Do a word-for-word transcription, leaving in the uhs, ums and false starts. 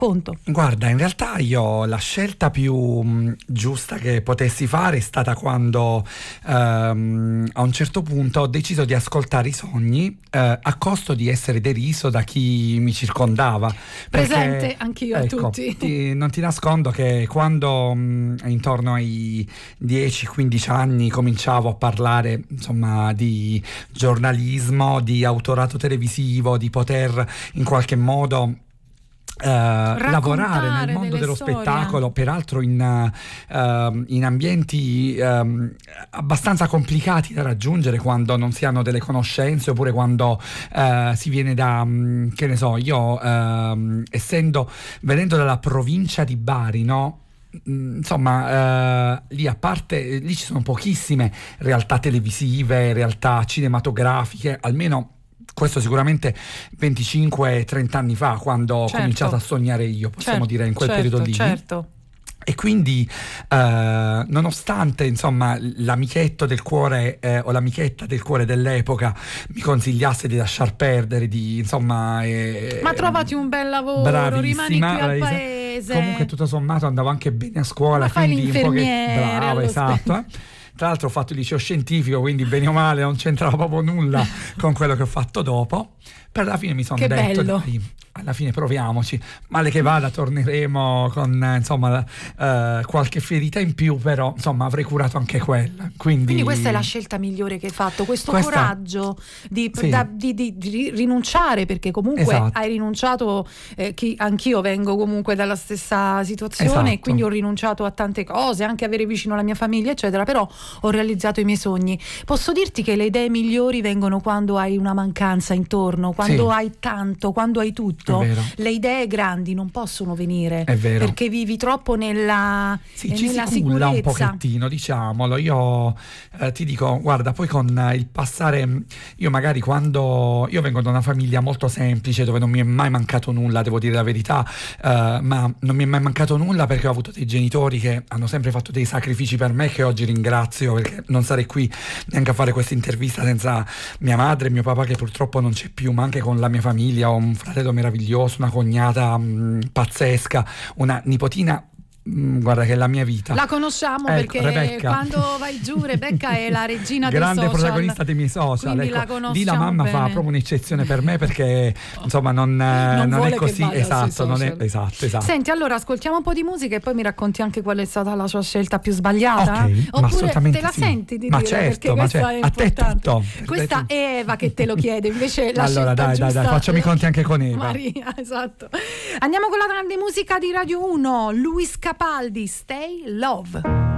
Conto. Guarda, in realtà io la scelta più mh, giusta che potessi fare è stata quando ehm, a un certo punto ho deciso di ascoltare i sogni eh, a costo di essere deriso da chi mi circondava. Presente Perché, anch'io a ecco, tutti. Ti, non ti nascondo che quando mh, intorno ai dieci quindici anni cominciavo a parlare insomma di giornalismo, di autorato televisivo, di poter in qualche modo Uh, lavorare nel mondo dello storie. spettacolo, peraltro in, uh, in ambienti um, abbastanza complicati da raggiungere quando non si hanno delle conoscenze, oppure quando uh, si viene da, um, che ne so, io uh, essendo, venendo dalla provincia di Bari, no? Insomma, uh, lì a parte, lì ci sono pochissime realtà televisive, realtà cinematografiche, almeno questo sicuramente venticinque trenta anni fa, quando certo. ho cominciato a sognare io, possiamo certo, dire in quel certo, periodo lì. Certo. E quindi eh, nonostante insomma l'amichetto del cuore eh, o l'amichetta del cuore dell'epoca mi consigliasse di lasciar perdere, di insomma eh, ma trovati un bel lavoro, rimani qui al paese. Comunque tutto sommato andavo anche bene a scuola, ma fai quindi l'infermiere, un po' che brava, esatto eh. Tra l'altro ho fatto il liceo scientifico, quindi bene o male non c'entrava proprio nulla con quello che ho fatto dopo. Per alla fine mi sono che detto, bello. dai, alla fine proviamoci, male che vada torneremo con insomma eh, qualche ferita in più, però insomma avrei curato anche quella. Quindi, Quindi questa è la scelta migliore che hai fatto, questo questa... coraggio di, sì. da, di, di, di rinunciare, perché comunque esatto. hai rinunciato, eh, chi, anch'io vengo comunque dalla stessa situazione, esatto. e quindi ho rinunciato a tante cose, anche avere vicino la mia famiglia eccetera, però ho realizzato i miei sogni. Posso dirti che le idee migliori vengono quando hai una mancanza intorno, quando sì. hai tanto, quando hai tutto. Le idee grandi non possono venire, è vero. perché vivi troppo nella sì, eh, ci nella si culla un sicurezza. pochettino, diciamolo. Io eh, ti dico, guarda, poi con il passare, io magari quando io vengo da una famiglia molto semplice dove non mi è mai mancato nulla, devo dire la verità, eh, ma non mi è mai mancato nulla perché ho avuto dei genitori che hanno sempre fatto dei sacrifici per me, che oggi ringrazio, perché non sarei qui neanche a fare questa intervista senza mia madre e mio papà, che purtroppo non c'è più, ma anche con la mia famiglia ho un fratello meraviglioso, una cognata mh, pazzesca, una nipotina mh, guarda che è la mia vita. La conosciamo, ecco, perché Rebecca. Quando vai giù Rebecca è la regina dei grande social, protagonista dei miei social, quindi ecco, la conosciamo lì la mamma bene. fa proprio un'eccezione per me, perché insomma non, non, non vuole è così, che vada esatto, non è, social. esatto, esatto. Senti, allora ascoltiamo un po' di musica e poi mi racconti anche qual è stata la sua scelta più sbagliata. Okay, ma oppure assolutamente te la sì. senti di ma dire, certo, perché ma questa certo. è A te importante. tutto. Questa è Eva che te lo chiede, invece la allora scelta dai giusta, dai dai facciamo i conti anche con Eva. Maria, esatto. Andiamo con la grande musica di Radio uno, Luis Capaldi, Stay Love.